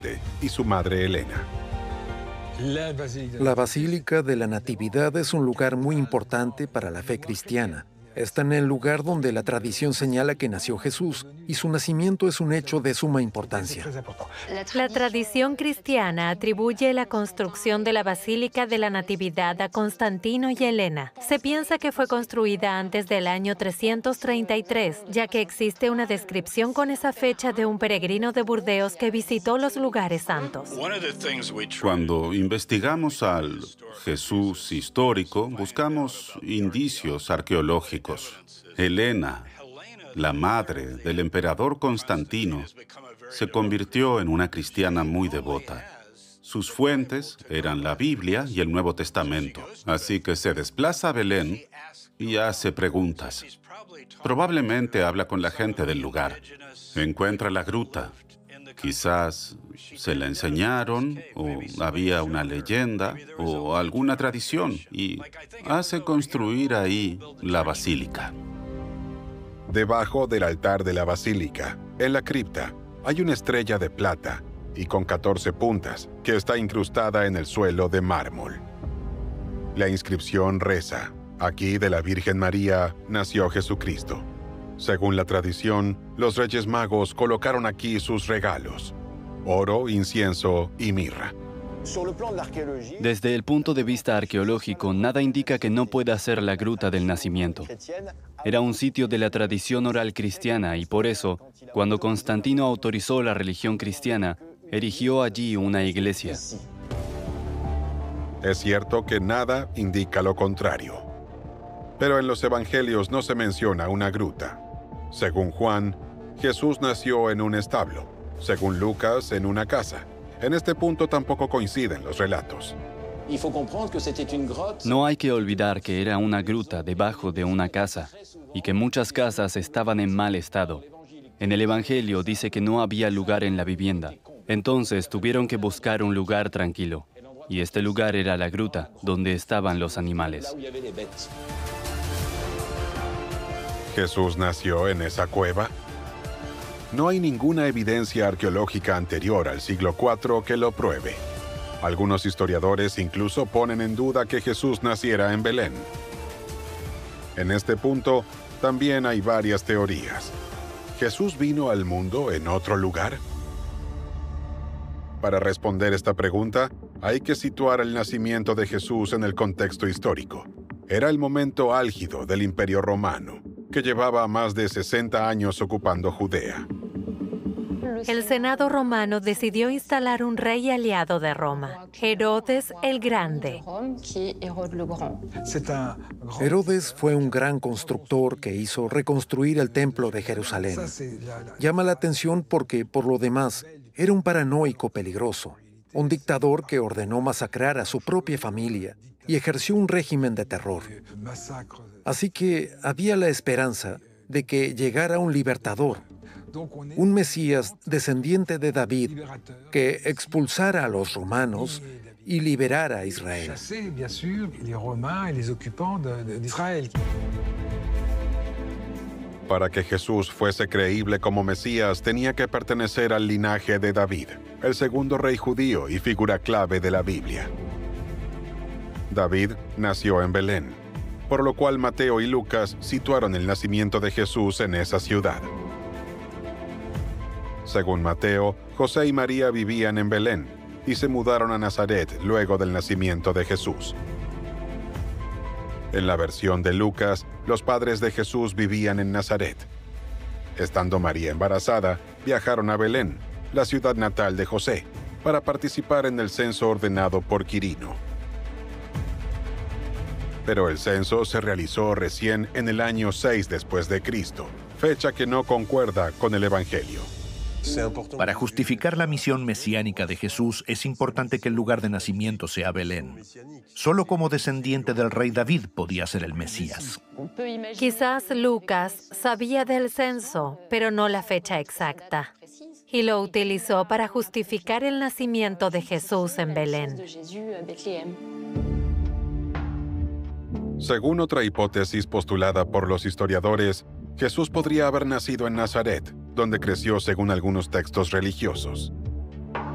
y su madre Helena. La Basílica de la Natividad es un lugar muy importante para la fe cristiana. Está en el lugar donde la tradición señala que nació Jesús, y su nacimiento es un hecho de suma importancia. La tradición cristiana atribuye la construcción de la Basílica de la Natividad a Constantino y Helena. Se piensa que fue construida antes del año 333, ya que existe una descripción con esa fecha de un peregrino de Burdeos que visitó los lugares santos. Cuando investigamos al Jesús histórico, buscamos indicios arqueológicos. Helena, la madre del emperador Constantino, se convirtió en una cristiana muy devota. Sus fuentes eran la Biblia y el Nuevo Testamento, así que se desplaza a Belén y hace preguntas. Probablemente habla con la gente del lugar. Encuentra la gruta. Quizás se la enseñaron, o había una leyenda, o alguna tradición, y hace construir ahí la basílica. Debajo del altar de la basílica, en la cripta, hay una estrella de plata y con 14 puntas que está incrustada en el suelo de mármol. La inscripción reza: aquí de la Virgen María nació Jesucristo. Según la tradición, los Reyes Magos colocaron aquí sus regalos: oro, incienso y mirra. Desde el punto de vista arqueológico, nada indica que no pueda ser la gruta del nacimiento. Era un sitio de la tradición oral cristiana y por eso, cuando Constantino autorizó la religión cristiana, erigió allí una iglesia. Es cierto que nada indica lo contrario. Pero en los evangelios no se menciona una gruta. Según Juan, Jesús nació en un establo. Según Lucas, en una casa. En este punto tampoco coinciden los relatos. No hay que olvidar que era una gruta debajo de una casa y que muchas casas estaban en mal estado. En el Evangelio dice que no había lugar en la vivienda. Entonces tuvieron que buscar un lugar tranquilo. Y este lugar era la gruta, donde estaban los animales. ¿Jesús nació en esa cueva? No hay ninguna evidencia arqueológica anterior al siglo IV que lo pruebe. Algunos historiadores incluso ponen en duda que Jesús naciera en Belén. En este punto, también hay varias teorías. ¿Jesús vino al mundo en otro lugar? Para responder esta pregunta, hay que situar el nacimiento de Jesús en el contexto histórico. Era el momento álgido del Imperio Romano, que llevaba más de 60 años ocupando Judea. El Senado romano decidió instalar un rey aliado de Roma, Herodes el Grande. Herodes fue un gran constructor que hizo reconstruir el templo de Jerusalén. Llama la atención porque, por lo demás, era un paranoico peligroso, un dictador que ordenó masacrar a su propia familia y ejerció un régimen de terror. Así que había la esperanza de que llegara un libertador, un Mesías descendiente de David que expulsara a los romanos y liberara a Israel. Para que Jesús fuese creíble como Mesías, tenía que pertenecer al linaje de David, el segundo rey judío y figura clave de la Biblia. David nació en Belén, por lo cual Mateo y Lucas situaron el nacimiento de Jesús en esa ciudad. Según Mateo, José y María vivían en Belén y se mudaron a Nazaret luego del nacimiento de Jesús. En la versión de Lucas, los padres de Jesús vivían en Nazaret. Estando María embarazada, viajaron a Belén, la ciudad natal de José, para participar en el censo ordenado por Quirino. Pero el censo se realizó recién en el año 6 después de Cristo, fecha que no concuerda con el Evangelio. Para justificar la misión mesiánica de Jesús, es importante que el lugar de nacimiento sea Belén. Solo como descendiente del rey David podía ser el Mesías. Quizás Lucas sabía del censo, pero no la fecha exacta, y lo utilizó para justificar el nacimiento de Jesús en Belén. Según otra hipótesis postulada por los historiadores, Jesús podría haber nacido en Nazaret, donde creció según algunos textos religiosos.